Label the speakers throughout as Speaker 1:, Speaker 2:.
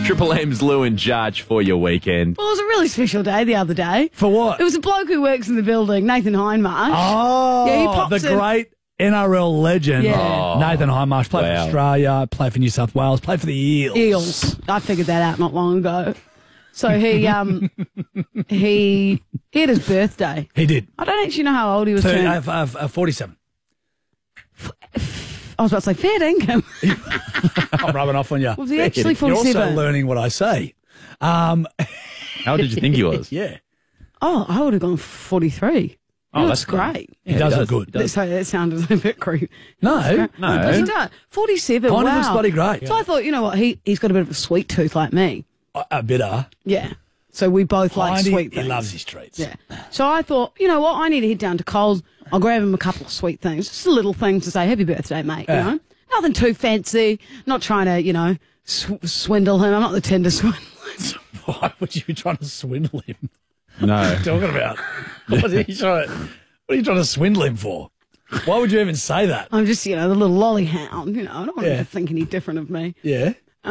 Speaker 1: Triple M's Lou and Judge for your weekend.
Speaker 2: Well, it was a really special day the other day.
Speaker 3: For what?
Speaker 2: It was a bloke who works in the building, Nathan Hindmarsh.
Speaker 3: Oh,
Speaker 2: Yeah, he pops
Speaker 3: the
Speaker 2: in.
Speaker 3: great NRL legend.
Speaker 2: Yeah.
Speaker 3: Nathan Hindmarsh played for Australia, played for New South Wales, played for the
Speaker 2: Eels. I figured that out not long ago. So he had his birthday.
Speaker 3: He did.
Speaker 2: I don't actually know how old he was.
Speaker 3: 47.
Speaker 2: I was about to say fair dinkum.
Speaker 3: I'm rubbing off on you.
Speaker 2: Was he actually
Speaker 3: You're
Speaker 2: 47?
Speaker 3: also learning what I say.
Speaker 1: How old did you think he was?
Speaker 3: Yeah.
Speaker 2: Oh, I would have gone 43.
Speaker 1: Oh,
Speaker 2: That's
Speaker 1: that's great.
Speaker 2: great.
Speaker 3: He does look good.
Speaker 2: That sounded a bit creepy.
Speaker 3: No.
Speaker 2: He does. 47.
Speaker 3: Kind of
Speaker 2: wow.
Speaker 3: looks bloody great.
Speaker 2: So I thought, you know what? He's got a bit of a sweet tooth like me.
Speaker 3: A bitter.
Speaker 2: Yeah. So we both like
Speaker 3: Hindy,
Speaker 2: sweet
Speaker 3: he
Speaker 2: things.
Speaker 3: loves his treats.
Speaker 2: Yeah. So I thought, you know what? I need to head down to Coles. I'll grab him a couple of sweet things. Just a little thing to say, happy birthday, mate. You know? Nothing too fancy. Not trying to, swindle him. I'm not the Tinder swindler.
Speaker 3: Why would you be trying to swindle him?
Speaker 1: No.
Speaker 3: What are you talking about? What are you trying to swindle him for? Why would you even say that?
Speaker 2: I'm just, the little lolly hound. I don't want him to think any different of me.
Speaker 3: Yeah.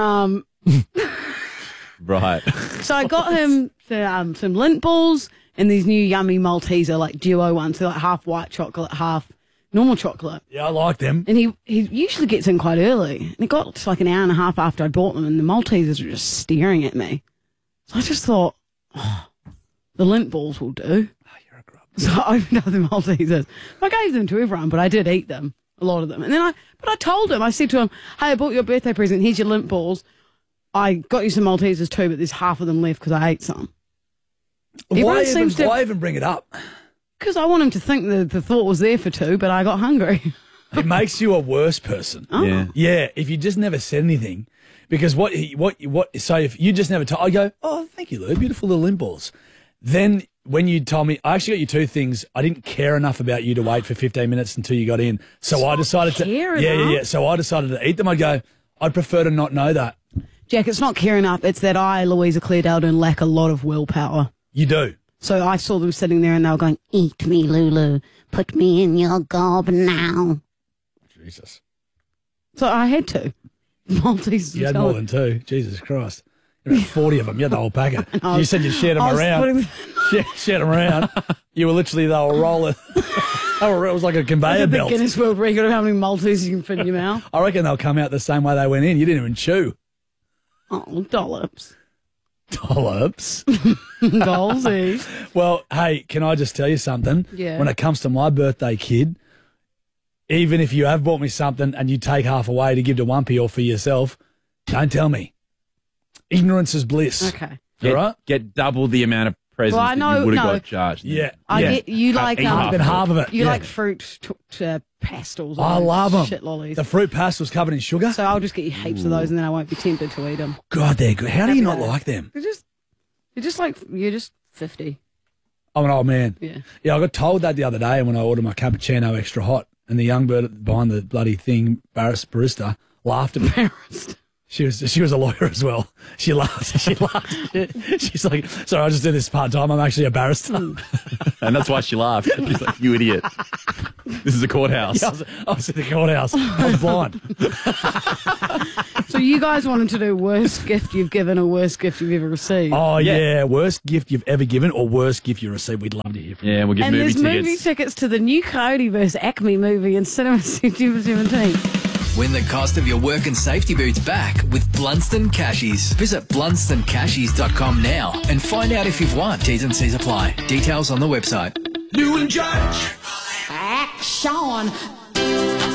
Speaker 1: Right.
Speaker 2: So I got him some lint balls and these new yummy Malteser, like duo ones. They're like half white chocolate, half normal chocolate.
Speaker 3: Yeah, I like them.
Speaker 2: And he usually gets in quite early. And it got to like an hour and a half after I bought them, and the Maltesers were just staring at me. So I just thought, the lint balls will do.
Speaker 3: Oh, you're a grub.
Speaker 2: So I opened up the Maltesers. I gave them to everyone, but I did eat them, a lot of them. And then I told him, I said to him, hey, I bought your birthday present. Here's your lint balls. I got you some Maltesers too, but there's half of them left because I ate some.
Speaker 3: Why even bring it up?
Speaker 2: Because I want him to think the thought was there for two, but I got hungry.
Speaker 3: It makes you a worse person.
Speaker 2: Oh.
Speaker 1: Yeah.
Speaker 3: Yeah, if you just never said anything. Because so if you just never told, I go, oh, thank you, Lou, beautiful little lint balls. Then when you told me, I actually got you two things. I didn't care enough about you to wait for 15 minutes until you got in. So I decided to, yeah. So I decided to eat them. I'd prefer to not know that.
Speaker 2: Jack, it's not caring up. It's that I, Louisa Claire Dowden, lack a lot of willpower.
Speaker 3: You do.
Speaker 2: So I saw them sitting there and they were going, eat me, Lulu. Put me in your gob now.
Speaker 3: Jesus.
Speaker 2: So I had to. Maltesers.
Speaker 3: You had more than two. Jesus Christ. You had 40 of them. You had the whole packet. You said you shared them around. Shared them around. You were literally, they were rolling. It was like a conveyor belt.
Speaker 2: The Guinness World Record of how many Maltesers you can fit in your mouth.
Speaker 3: I reckon they'll come out the same way they went in. You didn't even chew.
Speaker 2: Oh, dollops.
Speaker 3: Dollops.
Speaker 2: Goalsy.
Speaker 3: Well, hey, can I just tell you something?
Speaker 2: Yeah.
Speaker 3: When it comes to my birthday, kid, even if you have bought me something and you take half away to give to Wumpy or for yourself, don't tell me. Ignorance is bliss.
Speaker 2: Okay.
Speaker 3: All right?
Speaker 1: Get double the amount of presents
Speaker 2: Well, I
Speaker 1: that
Speaker 2: know-
Speaker 1: you would have
Speaker 2: no.
Speaker 1: got charged.
Speaker 3: Yeah.
Speaker 2: I
Speaker 3: yeah.
Speaker 2: get you like
Speaker 3: Even half of it.
Speaker 2: you
Speaker 3: yeah.
Speaker 2: like fruit pastels.
Speaker 3: I love them.
Speaker 2: Shit lollies.
Speaker 3: The fruit pastels covered in sugar.
Speaker 2: So I'll just get you heaps of those, and then I won't be tempted to eat them.
Speaker 3: God, they're good. How do you not like them?
Speaker 2: You're just 50.
Speaker 3: I'm an old man.
Speaker 2: Yeah.
Speaker 3: Yeah, I got told that the other day when I ordered my cappuccino extra hot, and the young bird behind the bloody thing, barista, laughed at me.
Speaker 2: Embarrassed.
Speaker 3: She was a lawyer as well. She laughed. She's like, sorry, I just do this part time. I'm actually a barrister.
Speaker 1: And that's why she laughed. She's like, you idiot. This is a courthouse.
Speaker 3: Yeah, I was at the courthouse. I was blind.
Speaker 2: So you guys wanted to do worst gift you've given or worst gift you've ever received.
Speaker 3: Oh yeah, worst gift you've ever given or worst gift you received. We'd love to hear from you.
Speaker 1: Yeah, we'll give
Speaker 2: and
Speaker 1: movie
Speaker 2: there's
Speaker 1: tickets.
Speaker 2: movie tickets to the new Coyote vs. Acme movie in Cinema September 17th.
Speaker 4: Win the cost of your work and safety boots back with Blunston Cashies. Visit BlunstonCashies.com now and find out if you've won. T's and C's apply. Details on the website.
Speaker 5: Lou and Judge.
Speaker 2: Action.